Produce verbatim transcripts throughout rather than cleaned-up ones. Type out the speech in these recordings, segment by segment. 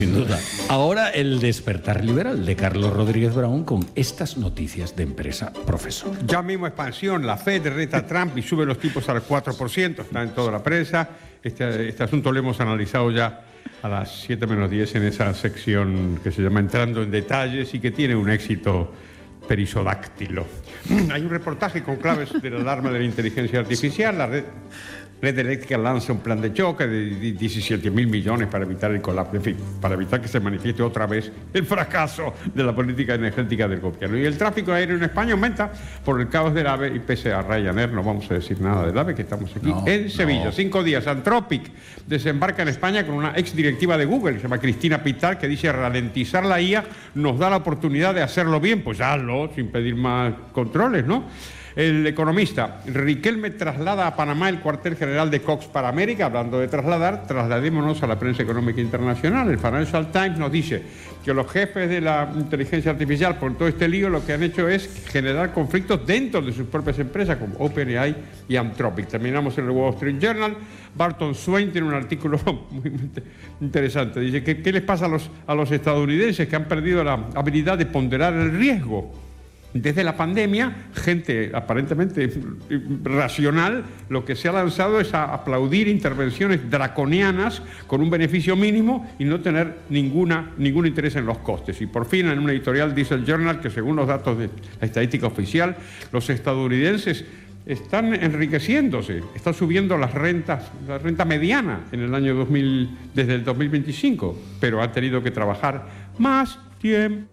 Sin duda. Ahora el despertar liberal de Carlos Rodríguez Brown con estas noticias de empresa, profesor. Ya mismo expansión, la Fed reta a Trump y sube los tipos al cuatro por ciento, está en toda la prensa. Este, este asunto lo hemos analizado ya a las siete menos diez en esa sección que se llama Entrando en Detalles y que tiene un éxito perisodáctilo. Hay un reportaje con claves de la alarma de la inteligencia artificial. La red, red eléctrica lanza un plan de choque de diecisiete mil millones para evitar el colapso, en fin, para evitar que se manifieste otra vez el fracaso de la política energética del gobierno. Y el tráfico aéreo en España aumenta por el caos del AVE y pese a Ryanair, no vamos a decir nada del AVE, que estamos aquí no, en Sevilla. No. Cinco días, Anthropic desembarca en España con una exdirectiva de Google, que se llama Cristina Pital, que dice ralentizar la I A nos da la oportunidad de hacerlo bien, pues hazlo, sin pedir más controles, ¿no? El Economista, Riquelme traslada a Panamá el cuartel general de Cox para América. Hablando de trasladar, trasladémonos a la prensa económica internacional. El Financial Times nos dice que los jefes de la inteligencia artificial, por todo este lío, lo que han hecho es generar conflictos dentro de sus propias empresas, como OpenAI y Anthropic. Terminamos en el Wall Street Journal. Barton Swain tiene un artículo muy interesante. Dice que qué les pasa a los, a los estadounidenses que han perdido la habilidad de ponderar el riesgo. Desde la pandemia, gente aparentemente racional, lo que se ha lanzado es a aplaudir intervenciones draconianas con un beneficio mínimo y no tener ninguna, ningún interés en los costes. Y por fin, en una editorial dice el Journal que según los datos de la estadística oficial, los estadounidenses están enriqueciéndose, están subiendo las rentas, la renta mediana en el año dos mil, desde el dos mil veinticinco, pero han tenido que trabajar más tiempo.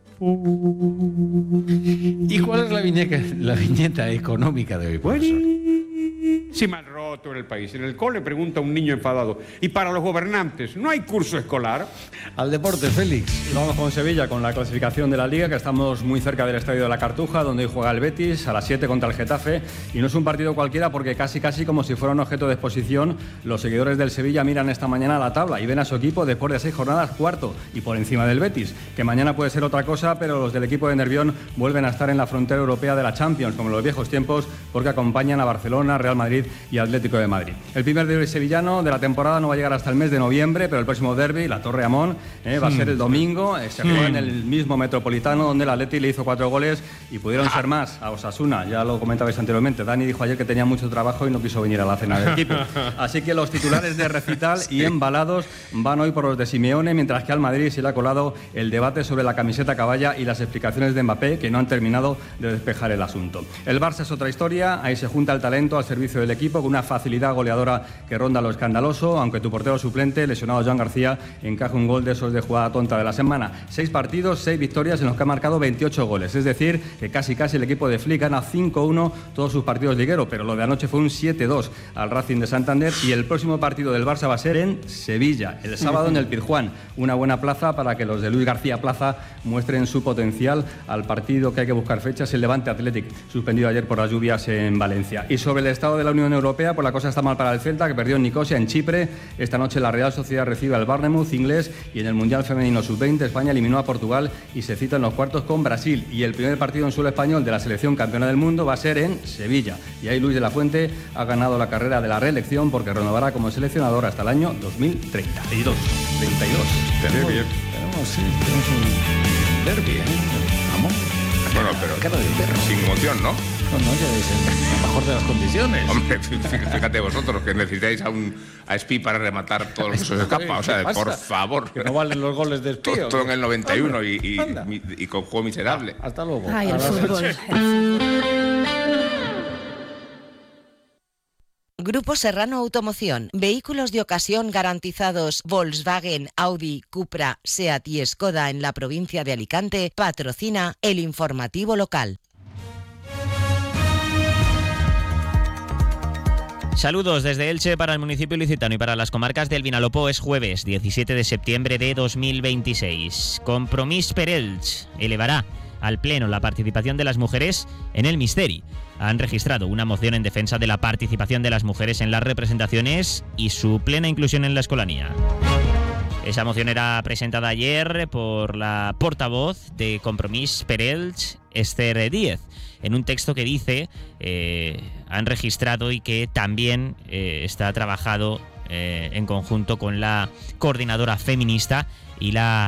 ¿Y cuál es la viñeta, la viñeta económica de hoy, profesor? Sí, mal roto en el país. En el cole pregunta un niño enfadado. ¿Y para los gobernantes no hay curso escolar? Al deporte, Félix. Y vamos con Sevilla, con la clasificación de la Liga, que estamos muy cerca del Estadio de la Cartuja, donde hoy juega el Betis a las siete contra el Getafe. Y no es un partido cualquiera porque casi casi como si fuera un objeto de exposición, los seguidores del Sevilla miran esta mañana la tabla y ven a su equipo después de seis jornadas cuarto y por encima del Betis, que mañana puede ser otra cosa, pero los del equipo de Nervión vuelven a estar en la frontera europea de la Champions, como en los viejos tiempos, porque acompañan a Barcelona, Real Madrid y Atlético de Madrid. El primer derbi sevillano de la temporada no va a llegar hasta el mes de noviembre, pero el próximo derbi, la Torre Amón, eh, va a ser el domingo. Eh, se juega en el mismo Metropolitano, donde el Atleti le hizo cuatro goles y pudieron ser más a Osasuna. Ya lo comentabais anteriormente. Dani dijo ayer que tenía mucho trabajo y no quiso venir a la cena del equipo. Así que los titulares de recital y embalados van hoy por los de Simeone, mientras que al Madrid se le ha colado el debate sobre la camiseta caballa y las explicaciones de Mbappé, que no han terminado de despejar el asunto. El Barça es otra historia. Ahí se junta el talento al servicio del equipo con una facilidad goleadora que ronda lo escandaloso, aunque tu portero suplente, lesionado Joan García, encaja un gol de esos de jugada tonta de la semana. Seis partidos, seis victorias en los que ha marcado veintiocho goles. Es decir, que casi casi el equipo de Flick gana cinco uno todos sus partidos ligueros, pero lo de anoche fue un siete dos al Racing de Santander y el próximo partido del Barça va a ser en Sevilla, el sábado en el Pizjuán. Una buena plaza para que los de Luis García Plaza muestren su potencial al partido que hay que buscar fechas, el Levante Athletic, suspendido ayer por las lluvias en Valencia. Y sobre el estado de la Unión Europea, pues la cosa está mal para el Celta, que perdió en Nicosia, en Chipre. Esta noche la Real Sociedad recibe al Bournemouth inglés y en el Mundial Femenino sub veinte España eliminó a Portugal y se cita en los cuartos con Brasil. Y el primer partido en suelo español de la selección campeona del mundo va a ser en Sevilla. Y ahí Luis de la Fuente ha ganado la carrera de la reelección porque renovará como seleccionador hasta el año dos mil treinta y dos. treinta y dos. Tenemos, bien. Tenemos, sí, tenemos un derbi, ¿eh? Vamos. Bueno, pero sin emoción, ¿no? No, no, ya es en la mejor de las condiciones. Hombre, fíjate vosotros que necesitáis a un a Espí para rematar todos los que se os escapa. O sea, por favor. Que no valen los goles de Espí. Todo, todo en el noventa y uno y, y, y, y con juego miserable. Hasta luego. Ay, el fútbol. El fútbol. Grupo Serrano Automoción. Vehículos de ocasión garantizados Volkswagen, Audi, Cupra, Seat y Skoda en la provincia de Alicante patrocina el informativo local. Saludos desde Elche para el municipio ilicitano y para las comarcas del Vinalopó. Es jueves diecisiete de septiembre de dos mil veintiséis. Compromís per Elche elevará al Pleno la participación de las mujeres en el Misteri. Han registrado una moción en defensa de la participación de las mujeres en las representaciones y su plena inclusión en la escolanía. Esa moción era presentada ayer por la portavoz de Compromís per Elche, Esther Díez, en un texto que dice, eh, han registrado y que también eh, está trabajado eh, en conjunto con la coordinadora feminista y la